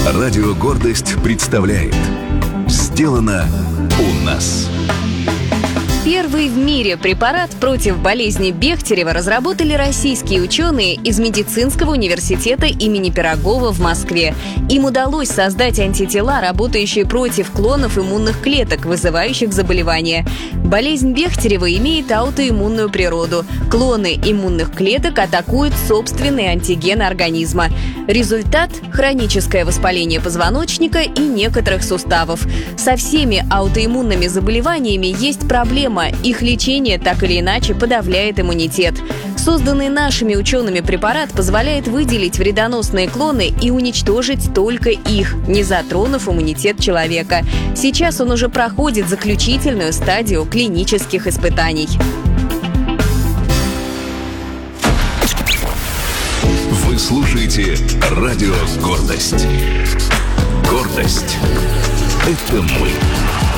Радио «Гордость» представляет «Сделано у нас». Первый в мире препарат против болезни Бехтерева разработали российские ученые из медицинского университета имени Пирогова в Москве. Им удалось создать антитела, работающие против клонов иммунных клеток, вызывающих заболевания. Болезнь Бехтерева имеет аутоиммунную природу. Клоны иммунных клеток атакуют собственные антигены организма. Результат – хроническое воспаление позвоночника и некоторых суставов. Со всеми аутоиммунными заболеваниями есть проблема. Их лечение так или иначе подавляет иммунитет. Созданный нашими учеными препарат позволяет выделить вредоносные клоны и уничтожить только их, не затронув иммунитет человека. Сейчас он уже проходит заключительную стадию клинических испытаний. Вы слушаете радио «Гордость». Гордость — это мы.